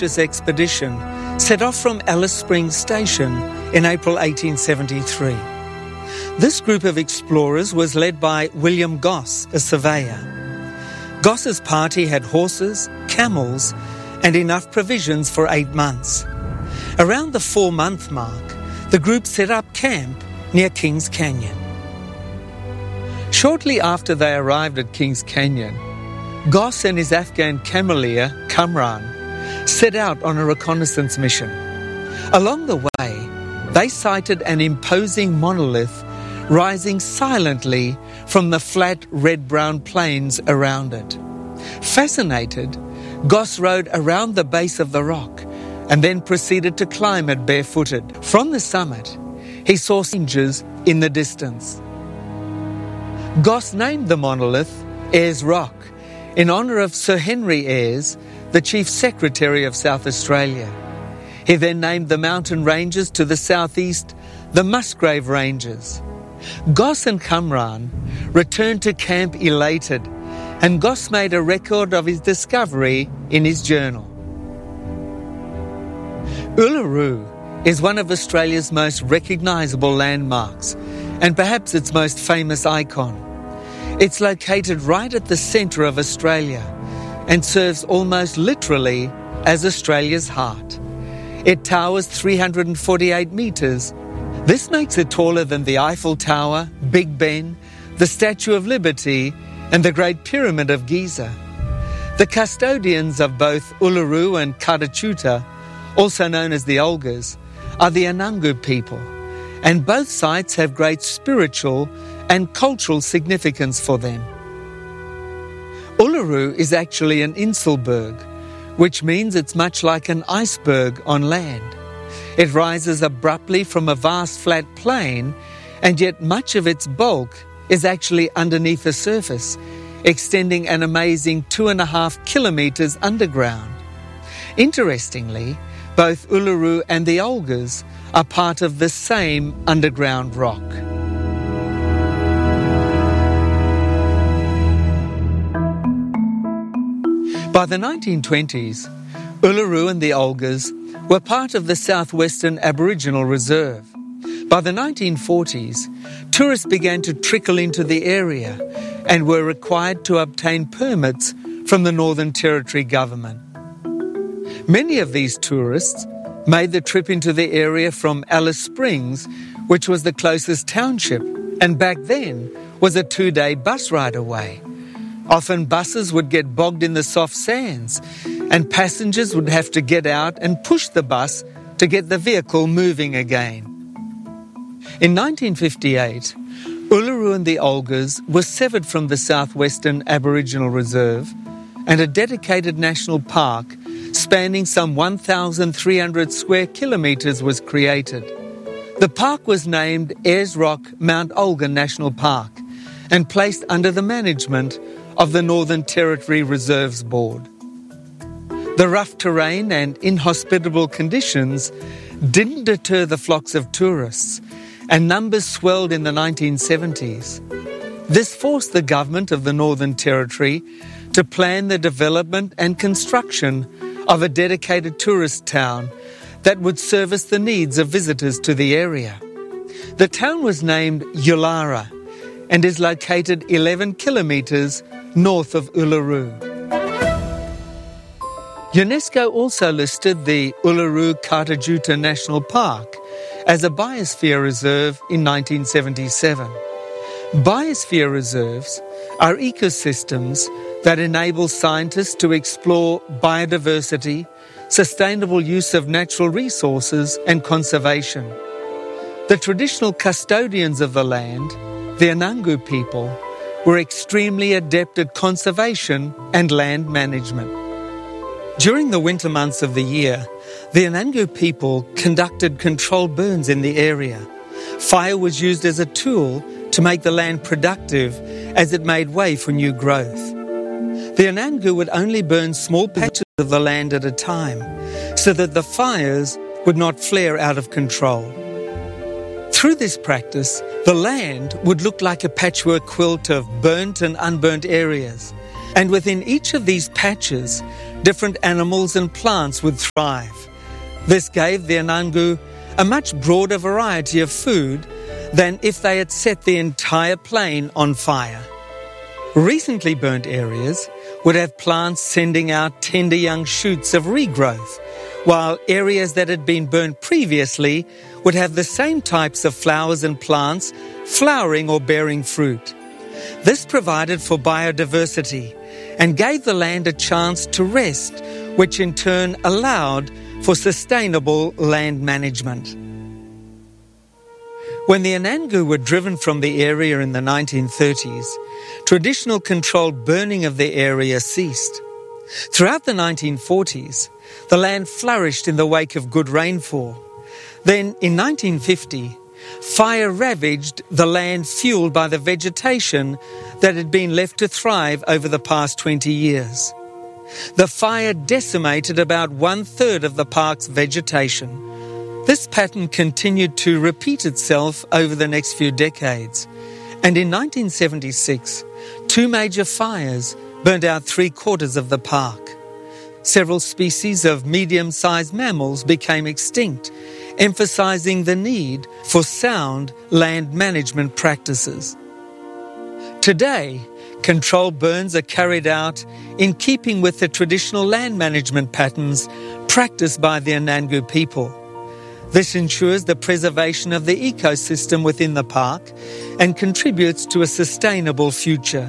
purchase expedition set off from Alice Springs Station in April 1873. This group of explorers was led by William Goss, a surveyor. Goss's party had horses, camels, and enough provisions for 8 months. Around the 4-month mark, the group set up camp near Kings Canyon. Shortly after they arrived at Kings Canyon, Goss and his Afghan cameleer, Kamran, set out on a reconnaissance mission. Along the way, they sighted an imposing monolith rising silently from the flat red-brown plains around it. Fascinated, Goss rode around the base of the rock and then proceeded to climb it barefooted. From the summit, he saw ranges in the distance. Goss named the monolith Ayers Rock in honour of Sir Henry Ayres, the Chief Secretary of South Australia. He then named the mountain ranges to the southeast the Musgrave Ranges. Goss and Kamran returned to camp elated, and Goss made a record of his discovery in his journal. Uluru is one of Australia's most recognisable landmarks and perhaps its most famous icon. It's located right at the centre of Australia and serves almost literally as Australia's heart. It towers 348 metres. This makes it taller than the Eiffel Tower, Big Ben, the Statue of Liberty, and the Great Pyramid of Giza. The custodians of both Uluru and Karachuta, also known as the Olgas, are the Anangu people, and both sites have great spiritual and cultural significance for them. Uluru is actually an Inselberg, which means it's much like an iceberg on land. It rises abruptly from a vast flat plain, and yet much of its bulk is actually underneath the surface, extending an amazing 2.5 kilometres underground. Interestingly, both Uluru and the Olgas are part of the same underground rock. By the 1920s, Uluru and the Olgas were part of the Southwestern Aboriginal Reserve. By the 1940s, tourists began to trickle into the area and were required to obtain permits from the Northern Territory government. Many of these tourists made the trip into the area from Alice Springs, which was the closest township, and back then was a 2-day bus ride away. Often buses would get bogged in the soft sands, and passengers would have to get out and push the bus to get the vehicle moving again. In 1958, Uluru and the Olgas were severed from the Southwestern Aboriginal Reserve, and a dedicated national park spanning some 1,300 square kilometres was created. The park was named Ayers Rock Mount Olga National Park and placed under the management of the Northern Territory Reserves Board. The rough terrain and inhospitable conditions didn't deter the flocks of tourists, and numbers swelled in the 1970s. This forced the government of the Northern Territory to plan the development and construction of a dedicated tourist town that would service the needs of visitors to the area. The town was named Yulara and is located 11 kilometres north of Uluru. UNESCO also listed the Uluru-Karajuta National Park as a biosphere reserve in 1977. Biosphere reserves are ecosystems that enable scientists to explore biodiversity, sustainable use of natural resources, and conservation. The traditional custodians of the land, the Anangu people, were extremely adept at conservation and land management. During the winter months of the year, the Anangu people conducted controlled burns in the area. Fire was used as a tool to make the land productive as it made way for new growth. The Anangu would only burn small patches of the land at a time so that the fires would not flare out of control. Through this practice, the land would look like a patchwork quilt of burnt and unburnt areas, and within each of these patches, different animals and plants would thrive. This gave the Anangu a much broader variety of food than if they had set the entire plain on fire. Recently burnt areas would have plants sending out tender young shoots of regrowth, while areas that had been burnt previously would have the same types of flowers and plants flowering or bearing fruit. This provided for biodiversity and gave the land a chance to rest, which in turn allowed for sustainable land management. When the Anangu were driven from the area in the 1930s, traditional controlled burning of the area ceased. Throughout the 1940s, the land flourished in the wake of good rainfall. Then, in 1950, fire ravaged the land fueled by the vegetation that had been left to thrive over the past 20 years. The fire decimated about 1/3 of the park's vegetation. This pattern continued to repeat itself over the next few decades, and in 1976, 2 major fires burnt out 3/4 of the park. Several species of medium-sized mammals became extinct, emphasizing the need for sound land management practices. Today, controlled burns are carried out in keeping with the traditional land management patterns practiced by the Anangu people. This ensures the preservation of the ecosystem within the park and contributes to a sustainable future.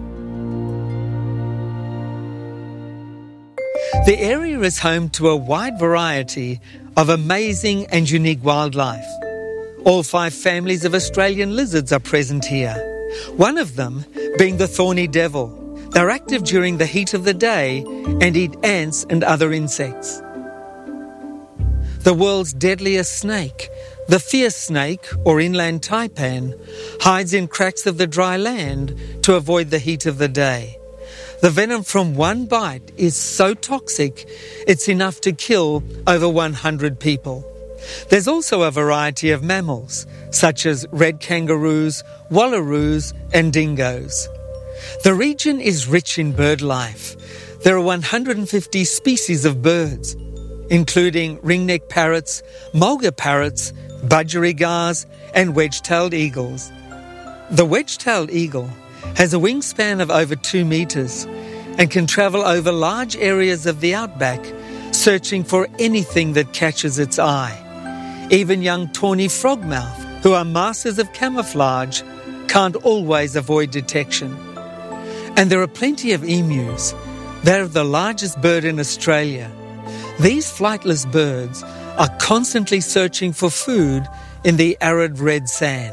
The area is home to a wide variety of amazing and unique wildlife. All 5 families of Australian lizards are present here, one of them being the thorny devil. They're active during the heat of the day and eat ants and other insects. The world's deadliest snake, the fierce snake, or inland taipan, hides in cracks of the dry land to avoid the heat of the day. The venom from one bite is so toxic, it's enough to kill over 100 people. There's also a variety of mammals, such as red kangaroos, wallaroos, and dingoes. The region is rich in bird life. There are 150 species of birds, including ringneck parrots, mulga parrots, budgerigars, and wedge-tailed eagles. The wedge-tailed eagle has a wingspan of over 2 meters and can travel over large areas of the outback, searching for anything that catches its eye. Even young tawny frogmouth, who are masters of camouflage, can't always avoid detection. And there are plenty of emus. They're the largest bird in Australia. These flightless birds are constantly searching for food in the arid red sand.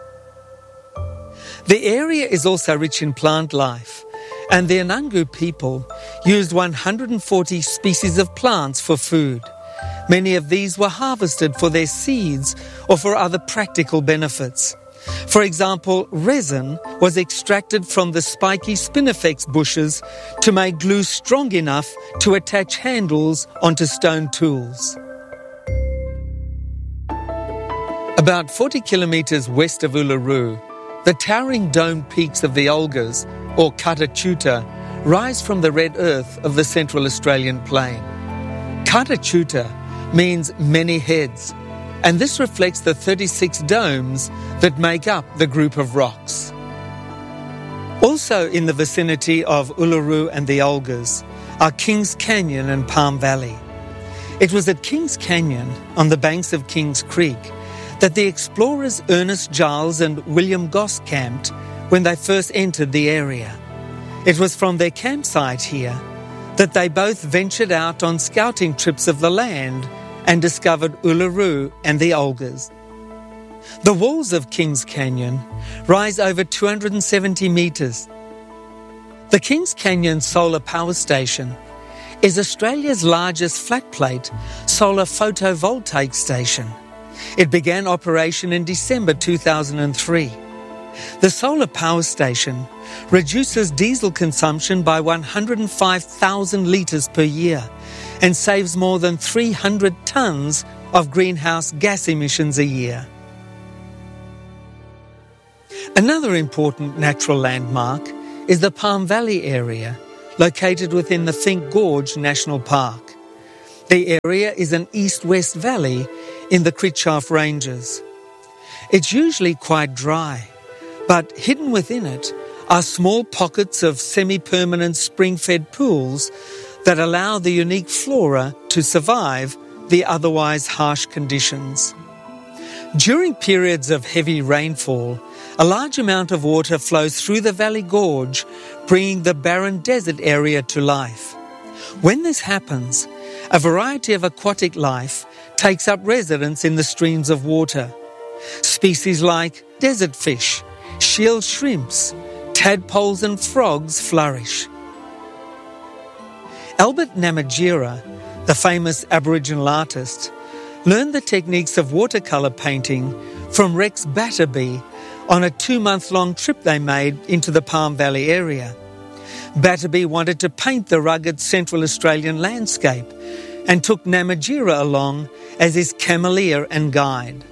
The area is also rich in plant life, and the Anangu people used 140 species of plants for food. Many of these were harvested for their seeds or for other practical benefits. For example, resin was extracted from the spiky spinifex bushes to make glue strong enough to attach handles onto stone tools. About 40 kilometres west of Uluru, the towering domed peaks of the Olgas, or Kata Tjuta, rise from the red earth of the Central Australian plain. Kata Tjuta means many heads, and this reflects the 36 domes that make up the group of rocks. Also in the vicinity of Uluru and the Olgas are Kings Canyon and Palm Valley. It was at Kings Canyon, on the banks of Kings Creek, that the explorers Ernest Giles and William Goss camped when they first entered the area. It was from their campsite here that they both ventured out on scouting trips of the land and discovered Uluru and the Olgas. The walls of Kings Canyon rise over 270 metres. The Kings Canyon Solar Power Station is Australia's largest flat-plate solar photovoltaic station. It began operation in December 2003. The solar power station reduces diesel consumption by 105,000 litres per year and saves more than 300 tonnes of greenhouse gas emissions a year. Another important natural landmark is the Palm Valley area, located within the Finke Gorge National Park. The area is an east-west valley in the Critchow Ranges. It's usually quite dry, but hidden within it are small pockets of semi-permanent spring-fed pools that allow the unique flora to survive the otherwise harsh conditions. During periods of heavy rainfall, a large amount of water flows through the valley gorge, bringing the barren desert area to life. When this happens, a variety of aquatic life takes up residence in the streams of water. Species like desert fish, shield shrimps, tadpoles and frogs flourish. Albert Namatjira, the famous Aboriginal artist, learned the techniques of watercolour painting from Rex Batterby on a 2-month-long trip they made into the Palm Valley area. Batterby wanted to paint the rugged Central Australian landscape and took Namatjira along as his cameleer and guide.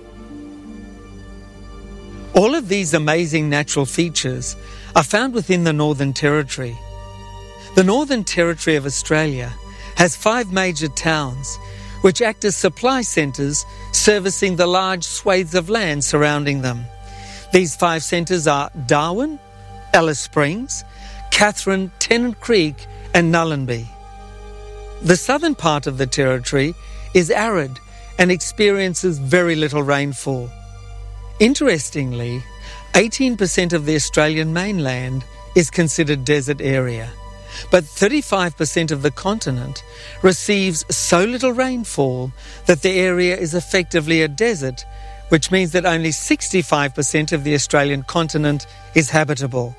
All of these amazing natural features are found within the Northern Territory. The Northern Territory of Australia has 5 major towns which act as supply centres servicing the large swathes of land surrounding them. These 5 centres are Darwin, Alice Springs, Katherine, Tennant Creek and Nhulunbuy. The southern part of the territory is arid and experiences very little rainfall. Interestingly, 18% of the Australian mainland is considered desert area, but 35% of the continent receives so little rainfall that the area is effectively a desert, which means that only 65% of the Australian continent is habitable.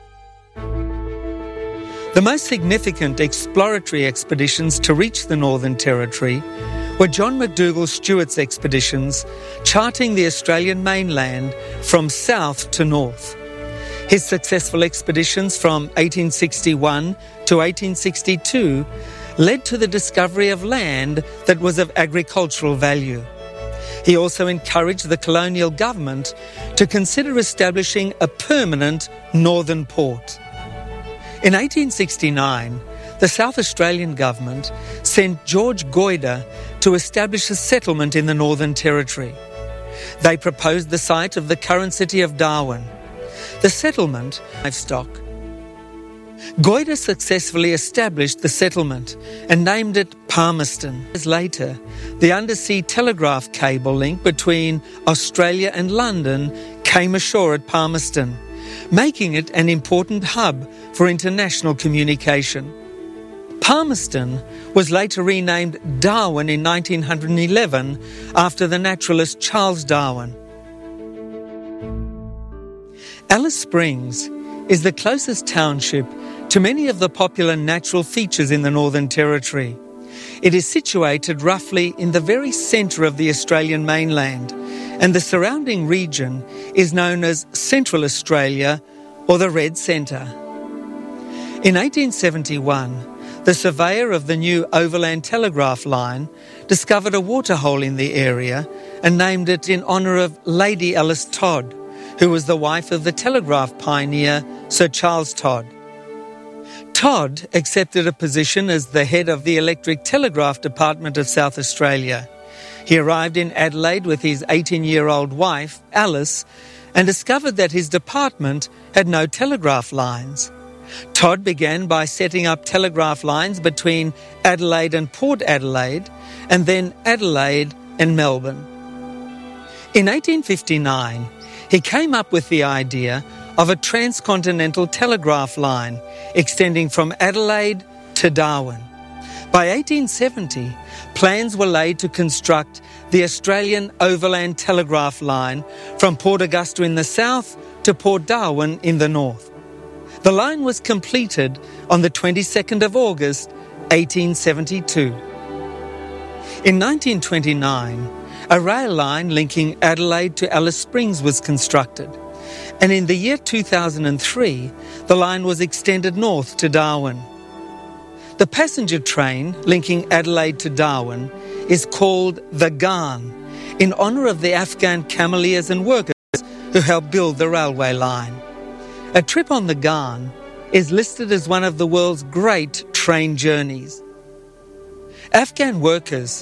The most significant exploratory expeditions to reach the Northern Territory were John McDougall Stewart's expeditions charting the Australian mainland from south to north. His successful expeditions from 1861 to 1862 led to the discovery of land that was of agricultural value. He also encouraged the colonial government to consider establishing a permanent northern port. In 1869, the South Australian government sent George Goyder to establish a settlement in the Northern Territory. They proposed the site of the current city of Darwin. The settlement, livestock. Goyder successfully established the settlement and named it Palmerston. Years later, the undersea telegraph cable link between Australia and London came ashore at Palmerston, making it an important hub for international communication. Palmerston was later renamed Darwin in 1911 after the naturalist Charles Darwin. Alice Springs is the closest township to many of the popular natural features in the Northern Territory. It is situated roughly in the very centre of the Australian mainland, and the surrounding region is known as Central Australia or the Red Centre. In 1871, the surveyor of the new overland telegraph line discovered a waterhole in the area and named it in honour of Lady Alice Todd, who was the wife of the telegraph pioneer Sir Charles Todd. Todd accepted a position as the head of the Electric Telegraph Department of South Australia. He arrived in Adelaide with his 18-year-old wife, Alice, and discovered that his department had no telegraph lines. Todd began by setting up telegraph lines between Adelaide and Port Adelaide, and then Adelaide and Melbourne. In 1859, he came up with the idea of a transcontinental telegraph line extending from Adelaide to Darwin. By 1870, plans were laid to construct the Australian Overland Telegraph Line from Port Augusta in the south to Port Darwin in the north. The line was completed on the 22nd of August, 1872. In 1929, a rail line linking Adelaide to Alice Springs was constructed, and in the year 2003, the line was extended north to Darwin. The passenger train linking Adelaide to Darwin is called the Ghan, in honour of the Afghan cameleers and workers who helped build the railway line. A trip on the Ghan is listed as one of the world's great train journeys. Afghan workers